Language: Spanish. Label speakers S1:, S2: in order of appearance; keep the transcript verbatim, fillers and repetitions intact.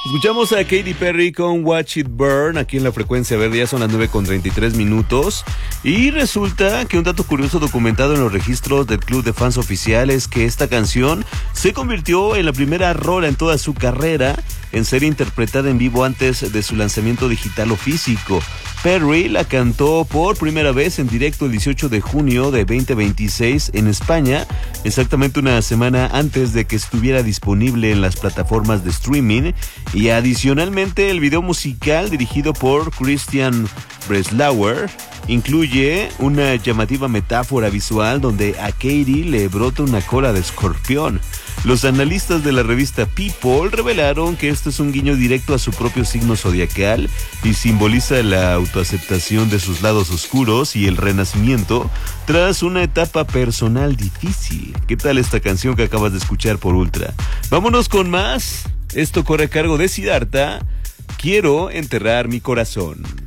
S1: Escuchamos a Katy Perry con Watch It Burn aquí en la frecuencia verde. Ya son las nueve con treinta y tres minutos. Y resulta que un dato curioso documentado en los registros del Club de Fans Oficial es que esta canción se convirtió en la primera rola en toda su carrera en ser interpretada en vivo antes de su lanzamiento digital o físico. Perry la cantó por primera vez en directo el dieciocho de junio de veinte veintiséis en España, exactamente una semana antes de que estuviera disponible en las plataformas de streaming. Y adicionalmente el video musical, dirigido por Christian Breslauer, incluye una llamativa metáfora visual donde a Katy le brota una cola de escorpión. Los analistas de la revista People revelaron que esto es un guiño directo a su propio signo zodiacal y simboliza la autoaceptación de sus lados oscuros y el renacimiento tras una etapa personal difícil. ¿Qué tal esta canción que acabas de escuchar por Ultra? Vámonos con más. Esto corre a cargo de Siddhartha. Quiero enterrar mi corazón.